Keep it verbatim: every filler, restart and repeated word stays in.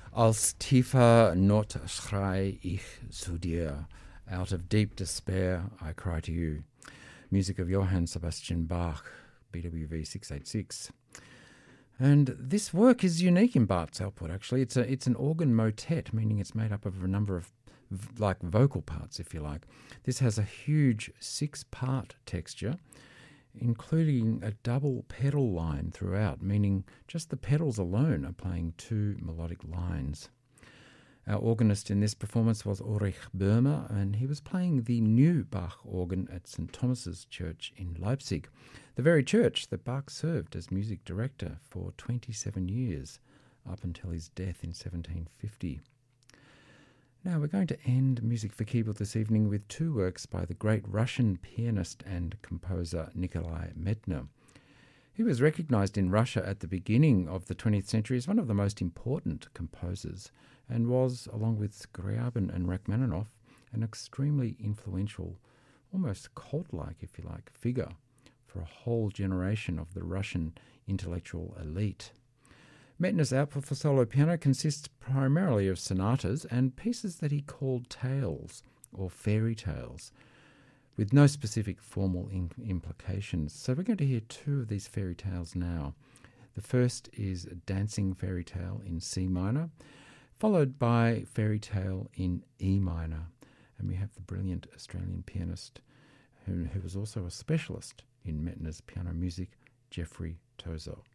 Als tiefer Not schrei ich zu dir. Out of deep despair I cry to you. Music of Johann Sebastian Bach, B W V six eighty-six. And this work is unique in Bach's output, actually. It's a it's an organ motet, meaning it's made up of a number of v- like vocal parts, if you like. This has a huge six-part texture, including a double pedal line throughout, meaning just the pedals alone are playing two melodic lines. Our organist in this performance was Ulrich Böhmer, and he was playing the new Bach organ at Saint Thomas's Church in Leipzig, the very church that Bach served as music director for twenty-seven years, up until his death in seventeen fifty. Now we're going to end Music for Keyboard this evening with two works by the great Russian pianist and composer Nikolai Medtner. He was recognized in Russia at the beginning of the twentieth century as one of the most important composers, and was, along with Scriabin and Rachmaninoff, an extremely influential, almost cult-like, if you like, figure for a whole generation of the Russian intellectual elite. Medtner's output for solo piano consists primarily of sonatas and pieces that he called tales, or fairy tales, with no specific formal in- implications. So we're going to hear two of these fairy tales now. The first is Dancing Fairy Tale in C minor, followed by Fairy Tale in E minor. And we have the brilliant Australian pianist who, who was also a specialist in Medtner's piano music, Jeffrey Tozer.